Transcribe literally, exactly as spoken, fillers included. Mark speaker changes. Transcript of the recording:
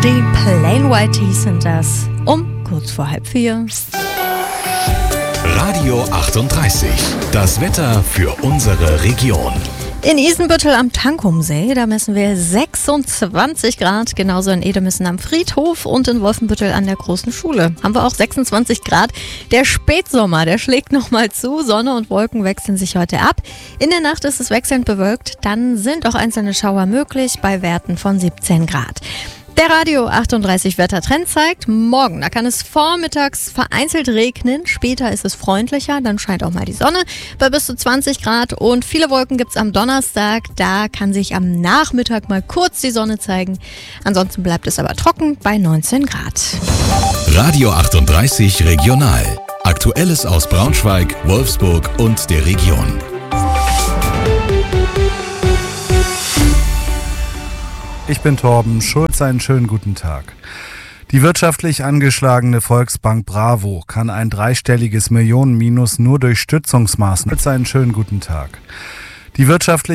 Speaker 1: Die Plain White Tees sind das um kurz vor halb vier.
Speaker 2: Radio achtunddreißig, das Wetter für unsere Region.
Speaker 1: In Isenbüttel am Tankumsee, da messen wir sechsundzwanzig Grad, genauso in Edemissen am Friedhof und in Wolfenbüttel an der Großen Schule. Haben wir auch sechsundzwanzig Grad. Der Spätsommer, der schlägt nochmal zu, Sonne und Wolken wechseln sich heute ab. In der Nacht ist es wechselnd bewölkt, dann sind auch einzelne Schauer möglich bei Werten von siebzehn Grad. Der Radio achtunddreißig Wettertrend zeigt, morgen, da kann es vormittags vereinzelt regnen, später ist es freundlicher, dann scheint auch mal die Sonne bei bis zu zwanzig Grad und viele Wolken gibt es am Donnerstag, da kann sich am Nachmittag mal kurz die Sonne zeigen, ansonsten bleibt es aber trocken bei neunzehn Grad.
Speaker 2: Radio achtunddreißig Regional, Aktuelles aus Braunschweig, Wolfsburg und der Region.
Speaker 3: Ich bin Torben Schulz, einen schönen guten Tag. Die wirtschaftlich angeschlagene Volksbank Bravo kann ein dreistelliges Millionenminus nur durch Stützungsmaßnahmen. Einen schönen guten Tag. Die wirtschaftlich